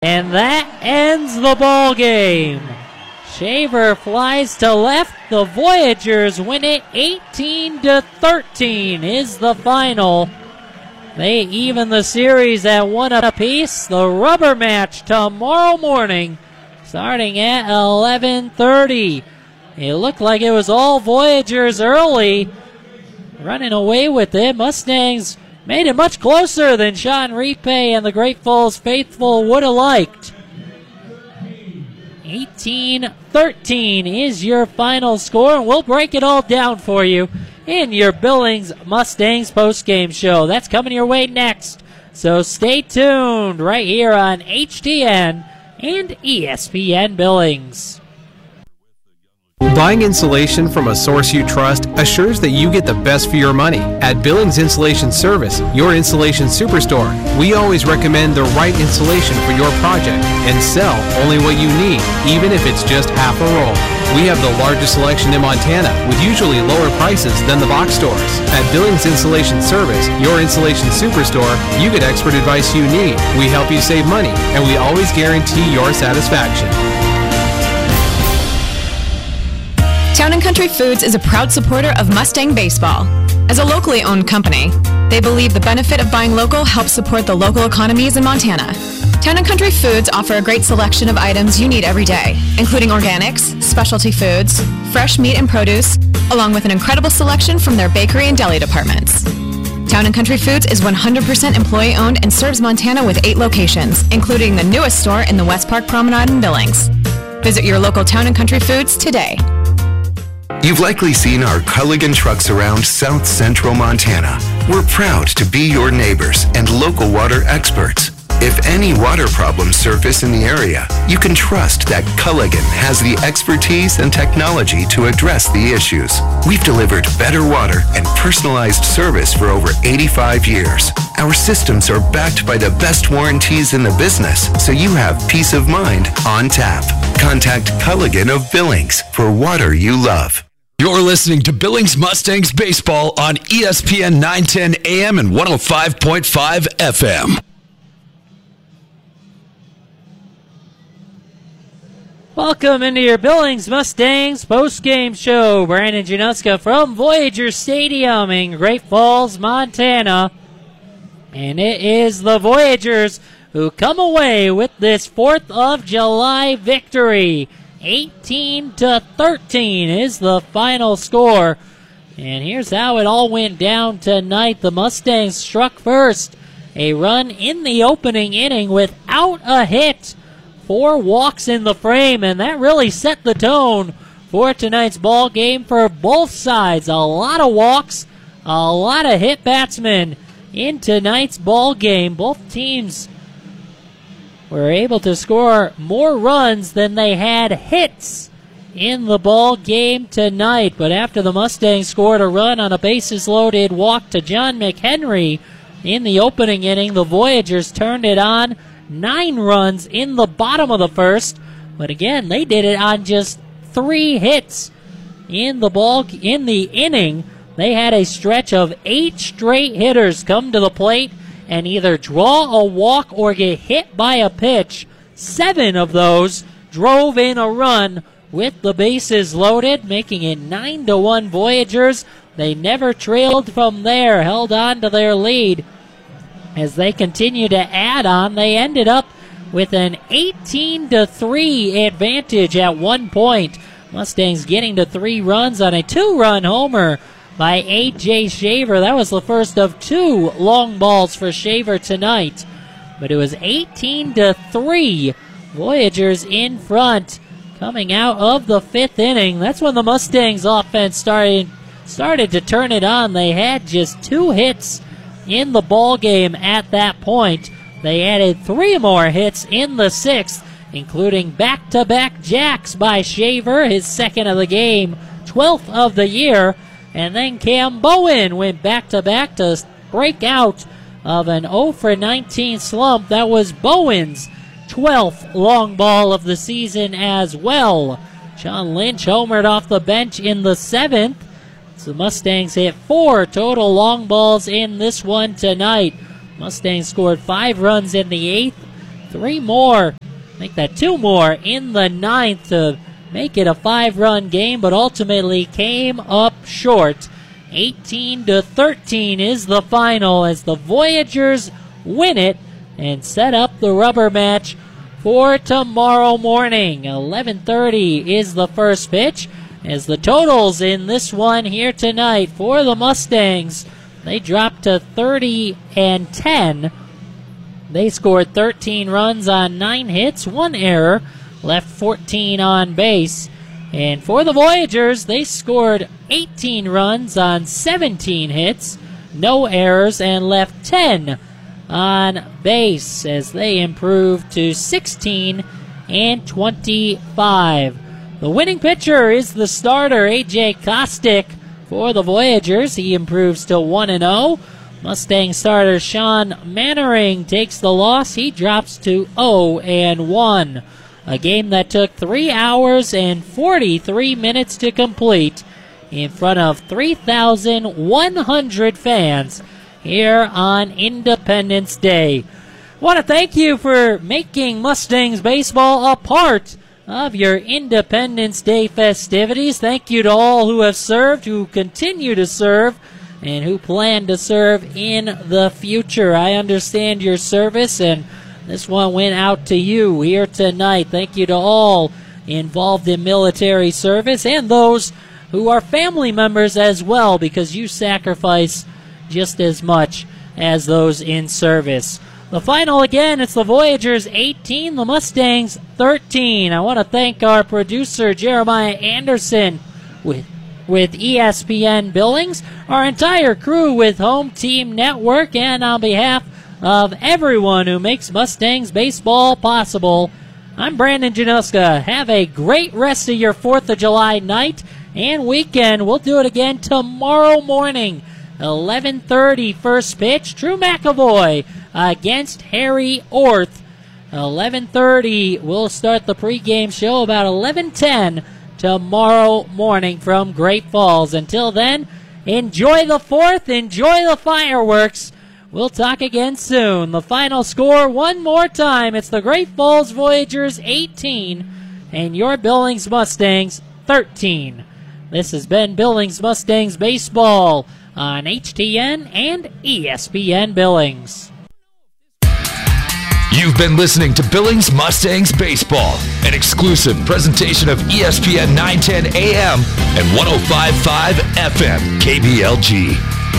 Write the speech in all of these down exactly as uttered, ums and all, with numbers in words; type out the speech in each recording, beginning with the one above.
And that ends the ball game. Shaver flies to left. The Voyagers win it eighteen to thirteen is the final. They even the series at one apiece. The rubber match tomorrow morning starting at eleven thirty. It looked like it was all Voyagers early, running away with it. Mustangs made it much closer than Sean Ripe and the Great Falls faithful would have liked. eighteen thirteen is your final score, and we'll break it all down for you in your Billings Mustangs postgame show. That's coming your way next, so stay tuned right here on H T N and E S P N Billings. Buying insulation from a source you trust assures that you get the best for your money. At Billings Insulation Service, your insulation superstore, we always recommend the right insulation for your project and sell only what you need, even if it's just half a roll. We have the largest selection in Montana with usually lower prices than the box stores. At Billings Insulation Service, your insulation superstore, you get expert advice you need. We help you save money, and we always guarantee your satisfaction. Town and Country Foods is a proud supporter of Mustang Baseball. As a locally owned company, they believe the benefit of buying local helps support the local economies in Montana. Town and Country Foods offer a great selection of items you need every day, including organics, specialty foods, fresh meat and produce, along with an incredible selection from their bakery and deli departments. Town and Country Foods is one hundred percent employee-owned and serves Montana with eight locations, including the newest store in the West Park Promenade in Billings. Visit your local Town and Country Foods today. You've likely seen our Culligan trucks around South Central Montana. We're proud to be your neighbors and local water experts. If any water problems surface in the area, you can trust that Culligan has the expertise and technology to address the issues. We've delivered better water and personalized service for over eighty-five years. Our systems are backed by the best warranties in the business, so you have peace of mind on tap. Contact Culligan of Billings for water you love. You're listening to Billings Mustangs Baseball on E S P N nine ten A M and one oh five point five F M. Welcome into your Billings Mustangs post-game show. Brandon Januska from Voyager Stadium in Great Falls, Montana. And it is the Voyagers who come away with this fourth of July victory. eighteen to thirteen is the final score. And here's how it all went down tonight. The Mustangs struck first. A run in the opening inning without a hit. Four walks in the frame, and that really set the tone for tonight's ball game for both sides. A lot of walks, a lot of hit batsmen in tonight's ball game. Both teams were able to score more runs than they had hits in the ball game tonight. But after the Mustangs scored a run on a bases-loaded walk to John McHenry in the opening inning, the Voyagers turned it on. Nine runs in the bottom of the first, but again, they did it on just three hits in the ball in the inning. They had a stretch of eight straight hitters come to the plate and either draw a walk or get hit by a pitch. Seven of those drove in a run with the bases loaded, making it nine to one Voyagers. They never trailed from there, held on to their lead. As they continue to add on, they ended up with an eighteen to three advantage at one point. Mustangs getting to three runs on a two-run homer by A J Shaver. That was the first of two long balls for Shaver tonight. But it was eighteen to three. Voyagers in front coming out of the fifth inning. That's when the Mustangs offense started, started to turn it on. They had just two hits in the ball game at that point. They added three more hits in the sixth, including back-to-back jacks by Shaver, his second of the game, twelfth of the year, and then Cam Bowen went back-to-back to break out of an oh for nineteen slump. That was Bowen's twelfth long ball of the season as well. Sean Lynch homered off the bench in the seventh. The Mustangs hit four total long balls in this one tonight. Mustangs scored five runs in the eighth, three more, make that two more in the ninth to make it a five-run game, but ultimately came up short. eighteen to thirteen is the final as the Voyagers win it and set up the rubber match for tomorrow morning. eleven thirty is the first pitch as the totals in this one here tonight for the Mustangs, they dropped to thirty and ten. They scored thirteen runs on nine hits, one error, left fourteen on base. And for the Voyagers, they scored eighteen runs on seventeen hits, no errors, and left ten on base as they improved to sixteen and twenty-five. The winning pitcher is the starter, A J Kostick, for the Voyagers. He improves to one and oh. Mustang starter Sean Mannering takes the loss. He drops to oh and one. A game that took three hours and forty-three minutes to complete in front of three thousand one hundred fans here on Independence Day. I want to thank you for making Mustangs baseball a part of your Independence Day festivities. Thank you to all who have served, who continue to serve, and who plan to serve in the future. I understand your service, and this one went out to you here tonight. Thank you to all involved in military service and those who are family members as well, because you sacrifice just as much as those in service. The final again, it's the Voyagers eighteen, the Mustangs thirteen. I want to thank our producer, Jeremiah Anderson, with with E S P N Billings, our entire crew with Home Team Network, and on behalf of everyone who makes Mustangs baseball possible, I'm Brandon Januska. Have a great rest of your fourth of July night and weekend. We'll do it again tomorrow morning, eleven thirty first pitch. Drew McAvoy against Harry Orth. eleven thirty, we'll start the pregame show about eleven ten tomorrow morning from Great Falls. Until then, enjoy the fourth, enjoy the fireworks. We'll talk again soon. The final score one more time. It's the Great Falls Voyagers eighteen and your Billings Mustangs thirteen. This has been Billings Mustangs Baseball on H T N and E S P N Billings. You've been listening to Billings Mustangs Baseball, an exclusive presentation of E S P N nine ten A M and one oh five point five F M K B L G.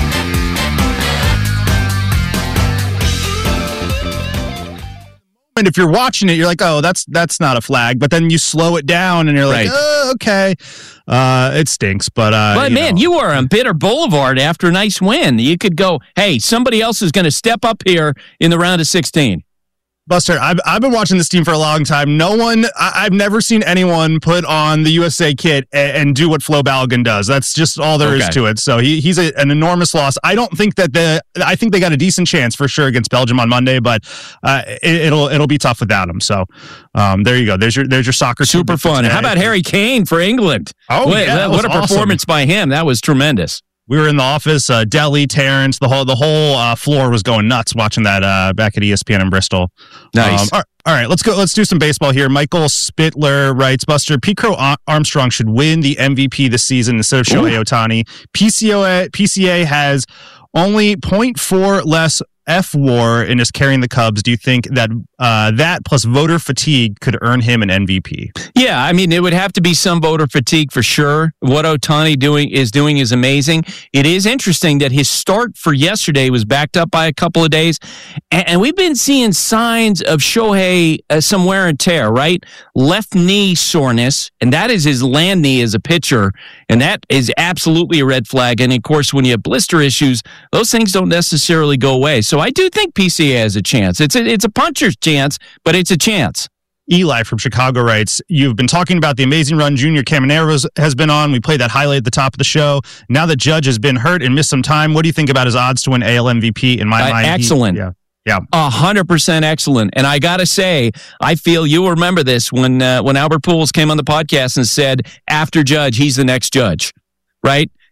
And if you're watching it, you're like, oh, that's that's not a flag. But then you slow it down and you're like, right. oh, okay. Uh, it stinks. But, uh, but you man, know. you were on Bitter Boulevard after a nice win. You could go, hey, somebody else is going to step up here in the round of sixteen. Buster, I've, I've been watching this team for a long time. No one, I, I've never seen anyone put on the U S A kit and, and do what Flo Balogun does. That's just all there okay. is to it. So he, he's a, an enormous loss. I don't think that the, I think they got a decent chance for sure against Belgium on Monday, but uh, it, it'll it'll be tough without him. So um, there you go. There's your there's your soccer. Super fun. How about Harry Kane for England? Oh, Wait, yeah, that, what a awesome. performance by him. That was tremendous. We were in the office, uh, Deli, Terrence, the whole the whole uh, floor was going nuts watching that uh, back at E S P N in Bristol. Nice. Um, all, right, all right, let's go. Let's do some baseball here. Michael Spittler writes, Buster, Pete Crow Armstrong should win the M V P this season instead of Shohei Ohtani. P C A, P C A has only zero point four less F W A R and is carrying the Cubs. Do you think that uh, that plus voter fatigue could earn him an M V P? Yeah, I mean, it would have to be some voter fatigue for sure. What Ohtani doing is doing is amazing. It is interesting that his start for yesterday was backed up by a couple of days, and, and we've been seeing signs of Shohei uh, some wear and tear, right? Left knee soreness, and that is his land knee as a pitcher, and that is absolutely a red flag. And of course, when you have blister issues, those things don't necessarily go away. So I do think P C A has a chance. It's a, it's a puncher's chance, but it's a chance. Eli from Chicago writes, you've been talking about the amazing run Junior Caminero has been on. We played that highlight at the top of the show. Now that Judge has been hurt and missed some time, what do you think about his odds to win A L M V P? In my uh, mind, excellent. He, yeah. Yeah, a hundred percent excellent. And I gotta say, I feel you'll remember this when uh, when Albert Pujols came on the podcast and said, after Judge, he's the next Judge, right?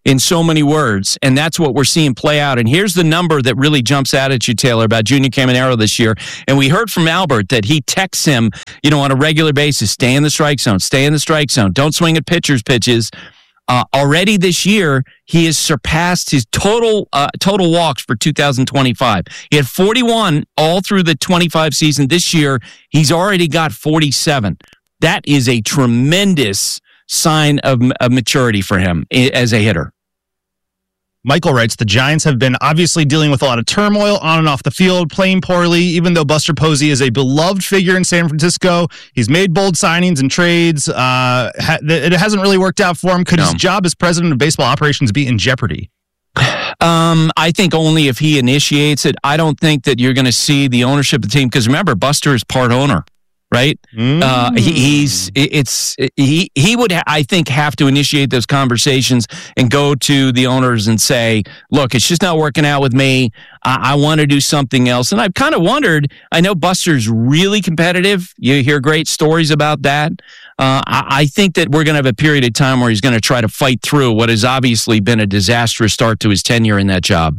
in so many words, and that's what we're seeing play out. And here's the number that really jumps out at you, Taylor, about Junior Caminero this year. And we heard from Albert that he texts him, you know, on a regular basis, stay in the strike zone, stay in the strike zone, don't swing at pitchers' pitches. Uh, already this year, he has surpassed his total uh, total walks for two thousand twenty-five. He had forty-one all through the twenty-five season. This year, he's already got forty-seven. That is a tremendous sign of, of maturity for him as a hitter. Michael writes, the Giants have been obviously dealing with a lot of turmoil on and off the field, playing poorly, even though Buster Posey is a beloved figure in San Francisco. He's made bold signings and trades. Uh, ha- it hasn't really worked out for him. Could no. his job as president of baseball operations be in jeopardy? Um, I think only if he initiates it. I don't think that you're going to see the ownership of the team, because remember, Buster is part owner. Right? Mm. Uh, he, he's it's he he would I think have to initiate those conversations and go to the owners and say, look, it's just not working out with me. I, I want to do something else. And I've kind of wondered. I know Buster's really competitive. You hear great stories about that. Uh, I, I think that we're going to have a period of time where he's going to try to fight through what has obviously been a disastrous start to his tenure in that job.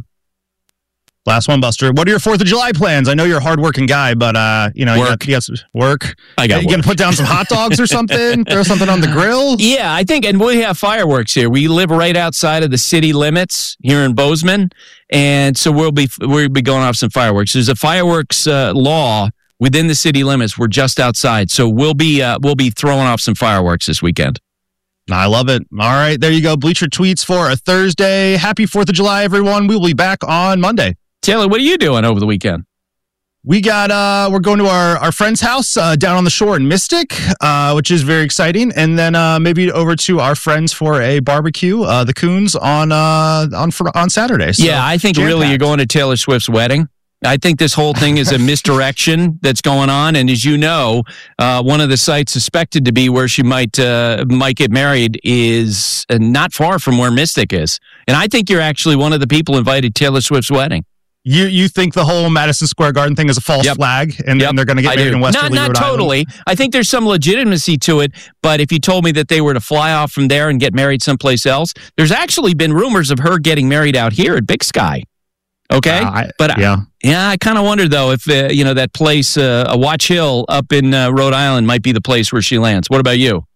Last one, Buster. What are your fourth of July plans? I know you're a hardworking guy, but, uh, you know, you got, you got some work. I got You work. going to put down some hot dogs or something? Throw something on the grill? Yeah, I think, and we have fireworks here. We live right outside of the city limits here in Bozeman, and so we'll be we'll be going off some fireworks. There's a fireworks uh, law within the city limits. We're just outside, so we'll be uh, we'll be throwing off some fireworks this weekend. I love it. All right, there you go. Bleacher Tweets for a Thursday. Happy fourth of July, everyone. We will be back on Monday. Taylor, what are you doing over the weekend? We got, uh, we're going to our, our friend's house uh, down on the shore in Mystic, uh, which is very exciting. And then uh, maybe over to our friends for a barbecue, uh, the Coons, on uh, on on Saturday. So, yeah, I think jam-packed. really you're going to Taylor Swift's wedding. I think this whole thing is a misdirection that's going on. And as you know, uh, one of the sites suspected to be where she might uh, might get married is not far from where Mystic is. And I think you're actually one of the people invited to Taylor Swift's wedding. You you think the whole Madison Square Garden thing is a false yep. flag, and yep. then they're going to get I married do. in Westerly, Not, not Rhode totally. Island? I think there's some legitimacy to it, but if you told me that they were to fly off from there and get married someplace else, there's actually been rumors of her getting married out here at Big Sky. Okay, uh, I, but yeah, I, yeah, I kind of wonder though if uh, you know that place, uh, Watch Hill up in uh, Rhode Island, might be the place where she lands. What about you?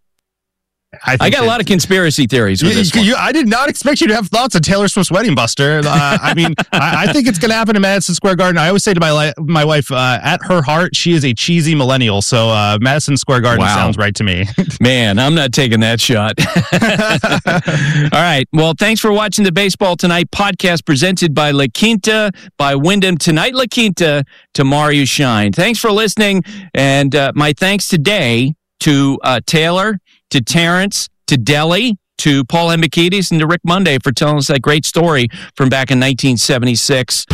I, I got a lot of conspiracy theories with you, this one. You, I did not expect you to have thoughts on Taylor Swift's wedding, Buster. Uh, I mean, I, I think it's going to happen in Madison Square Garden. I always say to my li- my wife, uh, at her heart, she is a cheesy millennial. So uh, Madison Square Garden Wow. sounds right to me. Man, I'm not taking that shot. All right. Well, thanks for watching the Baseball Tonight podcast presented by La Quinta, by Wyndham. Tonight, La Quinta, tomorrow you shine. Thanks for listening. And uh, my thanks today to uh, Taylor, to Terrence, to Deli, to Paul Hembekides, and to Rick Monday for telling us that great story from back in nineteen seventy-six.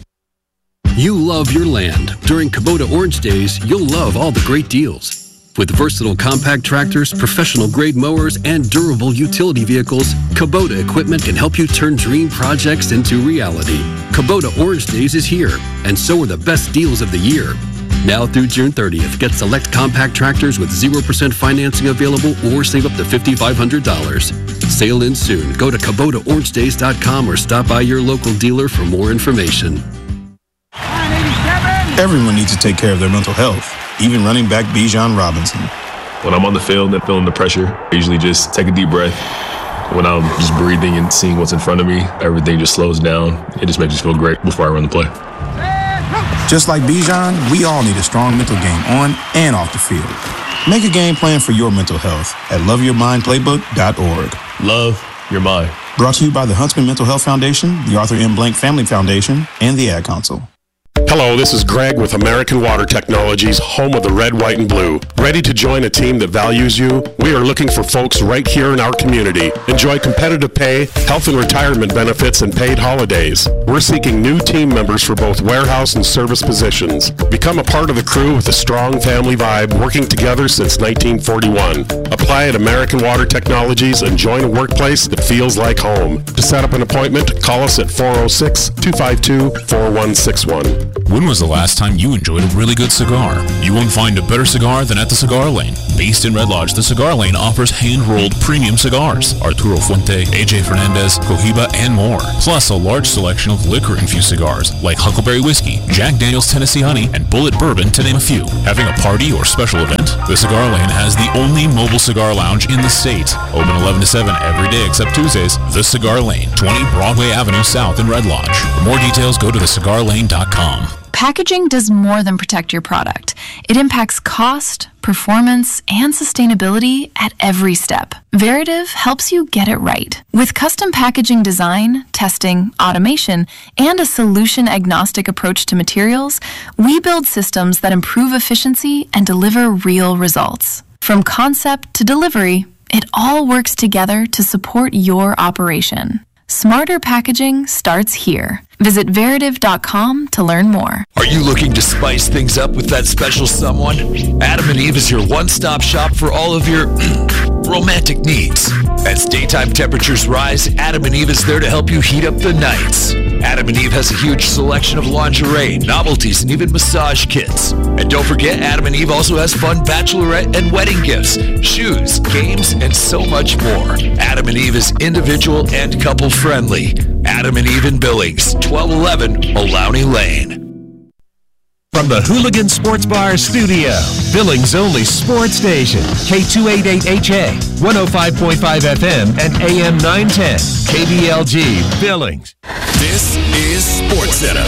You love your land. During Kubota Orange Days, you'll love all the great deals. With versatile compact tractors, professional-grade mowers, and durable utility vehicles, Kubota equipment can help you turn dream projects into reality. Kubota Orange Days is here, and so are the best deals of the year. Now through June thirtieth, get select compact tractors with zero percent financing available or save up to five thousand five hundred dollars. Sale ends soon. Go to Kubota Orange Days dot com or stop by your local dealer for more information. Everyone needs to take care of their mental health, even running back Bijan Robinson. When I'm on the field and feeling the pressure, I usually just take a deep breath. When I'm just breathing and seeing what's in front of me, everything just slows down. It just makes me feel great before I run the play. Just like Bijan, we all need a strong mental game on and off the field. Make a game plan for your mental health at love your mind playbook dot org. Love your mind. Brought to you by the Huntsman Mental Health Foundation, the Arthur M. Blank Family Foundation, and the Ad Council. Hello, this is Greg with American Water Technologies, home of the red, white, and blue. Ready to join a team that values you? We are looking for folks right here in our community. Enjoy competitive pay, health and retirement benefits, and paid holidays. We're seeking new team members for both warehouse and service positions. Become a part of the crew with a strong family vibe, working together since nineteen forty-one. Apply at American Water Technologies and join a workplace that feels like home. To set up an appointment, call us at four oh six, two five two, four one six one. When was the last time you enjoyed a really good cigar? You won't find a better cigar than at the Cigar Lane. Based in Red Lodge, the Cigar Lane offers hand-rolled premium cigars, Arturo Fuente, A J Fernandez, Cohiba, and more. Plus a large selection of liquor-infused cigars like Huckleberry Whiskey, Jack Daniel's Tennessee Honey, and Bullet Bourbon, to name a few. Having a party or special event? The Cigar Lane has the only mobile cigar lounge in the state. Open eleven to seven every day except Tuesdays. The Cigar Lane, twenty Broadway Avenue South in Red Lodge. For more details, go to the cigar lane dot com. Packaging does more than protect your product. It impacts cost, performance, and sustainability at every step. Veritiv helps you get it right. With custom packaging design, testing, automation, and a solution-agnostic approach to materials, we build systems that improve efficiency and deliver real results. From concept to delivery, it all works together to support your operation. Smarter packaging starts here. Visit Veritiv dot com to learn more. Are you looking to spice things up with that special someone? Adam and Eve is your one-stop shop for all of your romantic needs. As daytime temperatures rise, Adam and Eve is there to help you heat up the nights. Adam and Eve has a huge selection of lingerie, novelties, and even massage kits. And don't forget, Adam and Eve also has fun bachelorette and wedding gifts, shoes, games, and so much more. Adam and Eve is individual and couple friendly. Adam and Eve in Billings, twelve eleven Maloney Lane. From the Hooligan Sports Bar studio, Billings' only sports station, K two eighty-eight H A, one oh five point five F M, and A M nine ten, K B L G, Billings. This is SportsCenter.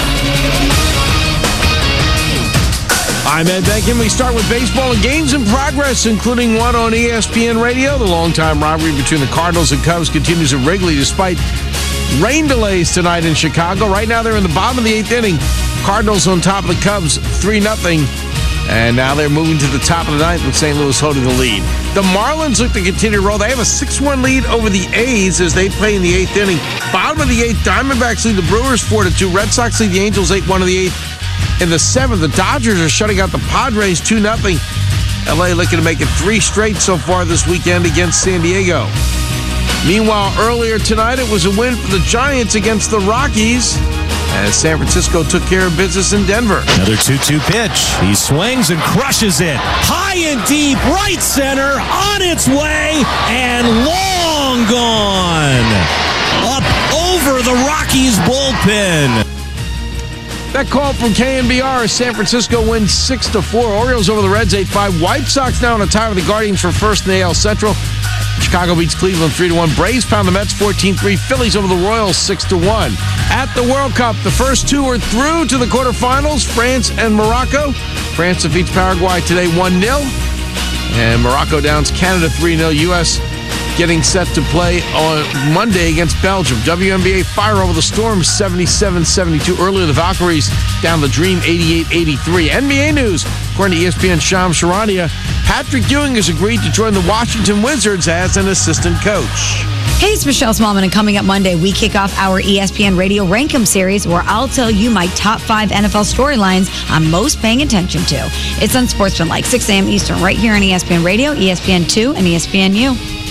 I'm Ed Beckman. We start with baseball and games in progress, including one on E S P N Radio. The longtime rivalry between the Cardinals and Cubs continues at Wrigley despite rain delays tonight in Chicago. Right now they're in the bottom of the eighth inning. Cardinals on top of the Cubs, three nothing. And now they're moving to the top of the ninth with Saint Louis holding the lead. The Marlins look to continue to roll. They have a six one lead over the A's as they play in the eighth inning. Bottom of the eighth, Diamondbacks lead the Brewers four to two. Red Sox lead the Angels eight one in the eighth. In the seventh, the Dodgers are shutting out the Padres two nothing. L A looking to make it three straight so far this weekend against San Diego. Meanwhile, earlier tonight, it was a win for the Giants against the Rockies as San Francisco took care of business in Denver. Another two two pitch. He swings and crushes it. High and deep, right center, on its way, and long gone. Up over the Rockies bullpen. That call from K N B R as San Francisco wins six to four. Orioles over the Reds eight five. White Sox now on a tie with the Guardians for first in the A L Central. Chicago beats Cleveland three to one. Braves pound the Mets fourteen three. Phillies over the Royals six to one. At the World Cup, the first two are through to the quarterfinals, France and Morocco. France defeats Paraguay today one nil. And Morocco downs Canada three nil. U S getting set to play on Monday against Belgium. W N B A fire over the Storm seventy-seven seventy-two. Earlier, the Valkyries down the Dream eighty-eight eighty-three. N B A news, according to E S P N's Shams Charania, Patrick Ewing has agreed to join the Washington Wizards as an assistant coach. Hey, it's Michelle Smallman, and coming up Monday, we kick off our E S P N Radio Rank 'em series, where I'll tell you my top five N F L storylines I'm most paying attention to. It's Unsportsmanlike, six a.m. Eastern, right here on E S P N Radio, E S P N two, and E S P N U.